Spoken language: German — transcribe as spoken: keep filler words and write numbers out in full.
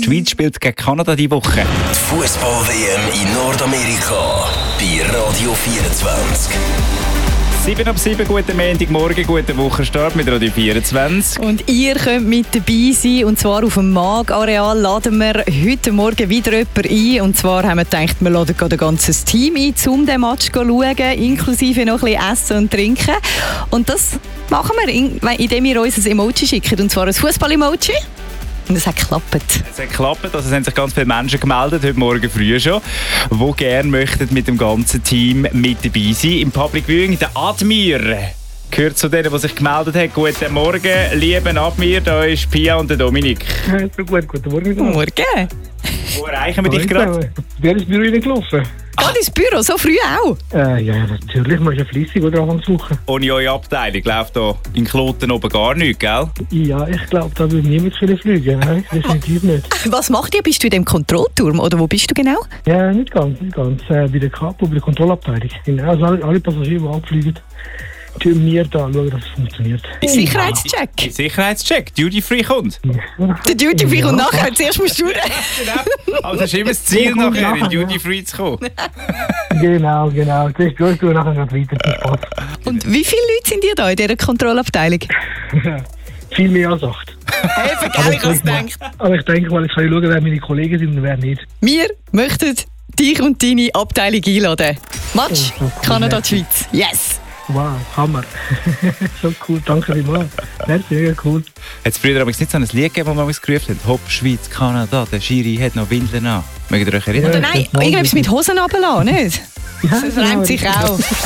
Die Schweiz spielt gegen Kanada diese Woche. Die Fußball-W M in Nordamerika bei Radio vierundzwanzig. sieben ab sieben, guten Montagmorgen, guten Wochenstart mit Radio vierundzwanzig. Und ihr könnt mit dabei sein, und zwar auf dem Mag-Areal laden wir heute Morgen wieder jemanden ein. Und zwar haben wir gedacht, wir laden gerade ein ganzes Team ein, um den Match zu schauen, inklusive noch ein bisschen essen und trinken. Und das machen wir, indem ihr uns ein Emoji schickt, und zwar ein Fußball-Emoji. Und es hat geklappt. Es hat geklappt, also es haben sich ganz viele Menschen gemeldet, heute Morgen früh schon, die gerne möchten mit dem ganzen Team mit dabei sein. Im Public Viewing, der Admir gehört zu denen, die sich gemeldet haben. Guten Morgen, lieben Admir, da ist Pia und der Dominik. Ja, so gut, guten Morgen. Guten Morgen. Wo erreichen wir dich gerade? Wer ist ins Büro gelaufen? Gerade ins Büro, so früh auch? Äh, ja, natürlich, man ist ja fleissig oder Anfangswoche. Ohne eure Abteilung läuft da in Kloten oben gar nichts, gell? Ja, ich glaube, da würde niemand viele fliegen. Nein, definitiv nicht. Was macht ihr? Bist du in dem Kontrollturm oder wo bist du genau? Ja, nicht ganz, nicht ganz. Äh, bei der Kapo, bei der Kontrollabteilung. Genau, also alle, alle Passagiere, die abfliegen, tun wir da schauen, dass es funktioniert. Sicherheitscheck. Sicherheitscheck, Duty Free kommt. Der Duty Free kommt nachher, zuerst musst du durch. Genau, aber das ist immer das Ziel, nachher in Duty Free zu kommen. Genau, genau. Zuerst durch, du nachher geht weiter zum Spaß. Und wie viele Leute sind ihr da in dieser Kontrollabteilung? Viel mehr als acht. Eben, gell, ich hab's gedacht. Aber ich denke mal, ich kann schauen, wer meine Kollegen sind und wer nicht. Wir möchten dich und deine Abteilung einladen. Match, Oh, so cool, Kanada, merci. die Schweiz. Yes! Wow, Hammer. So cool, danke vielmals. Merci, mega cool. Hat es früher aber nicht so ein Lied gegeben, wo man gerufen hat? Hopp, Schweiz, Kanada, der Schiri hat noch Windeln an. Mögt ihr euch erinnern? Oder nein, irgendwas mit Hosen runterlassen, nicht? Ja, Das reimt sich auch.